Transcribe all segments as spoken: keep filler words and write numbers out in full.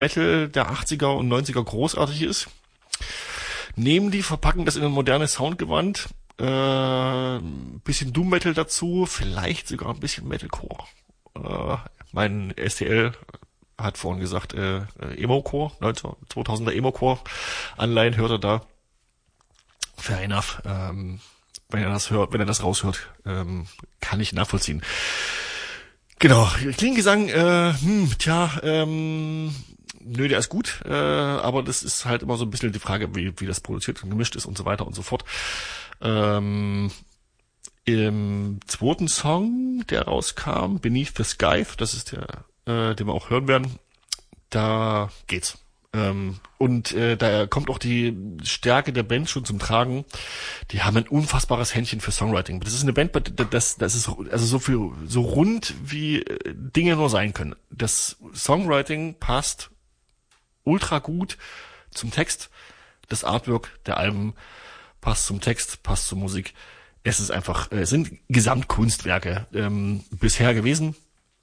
Metal der achtziger und neunziger großartig ist. Nehmen die, verpacken das in ein modernes Soundgewand, äh, bisschen Doom Metal dazu, vielleicht sogar ein bisschen Metalcore. Äh, mein S T L hat vorhin gesagt, äh, Emo-Core, zweitausender Emo-Core Anleihen hört er da. Fair enough. Ähm, wenn er das hört, wenn er das raushört, ähm, kann ich nachvollziehen. Genau, Klingengesang, äh, hm, tja, ähm, nö, der ist gut, äh, aber das ist halt immer so ein bisschen die Frage, wie, wie das produziert und gemischt ist und so weiter und so fort. Ähm, im zweiten Song, der rauskam, Beneath the Sky, das ist der, äh, den wir auch hören werden, da geht's. Ähm, und äh, da kommt auch die Stärke der Band schon zum Tragen. Die haben ein unfassbares Händchen für Songwriting. Das ist eine Band, das, das ist also so viel, so rund wie Dinge nur sein können. Das Songwriting passt ultra gut zum Text. Das Artwork der Alben passt zum Text, passt zur Musik. Es ist einfach, es sind Gesamtkunstwerke ähm, bisher gewesen.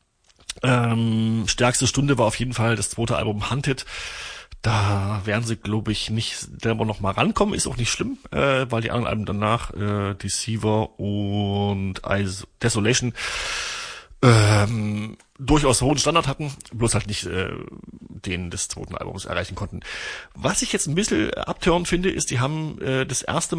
Ähm, stärkste Stunde war auf jeden Fall das zweite Album Hunted. Da werden sie, glaube ich, nicht selber noch mal rankommen. Ist auch nicht schlimm, äh, weil die anderen Alben danach, äh, Deceiver und Iso- Desolation, ähm, durchaus hohen Standard hatten, bloß halt nicht äh, den des zweiten Albums erreichen konnten. Was ich jetzt ein bisschen abtörend finde, ist, die haben äh, das erste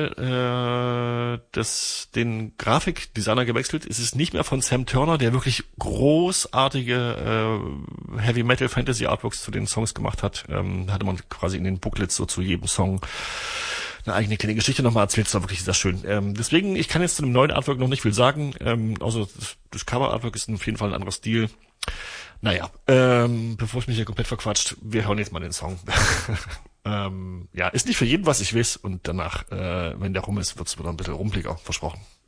Mal äh, das, den Grafikdesigner gewechselt. Es ist nicht mehr von Sam Turner, der wirklich großartige äh, Heavy Metal Fantasy Artworks zu den Songs gemacht hat. Ähm, da hatte man quasi in den Booklets so zu jedem Song eine eigene kleine Geschichte nochmal erzählt. Das war wirklich sehr schön. Ähm, deswegen, ich kann jetzt zu dem neuen Artwork noch nicht viel sagen. Ähm, also das, das Cover-Artwork ist auf jeden Fall ein anderer Stil. Naja, ähm, bevor ich mich hier komplett verquatscht, wir hören jetzt mal den Song. ähm, ja, ist nicht für jeden was, ich weiß. Und danach, äh, wenn der rum ist, wird's wieder ein bisschen rumpliger, versprochen.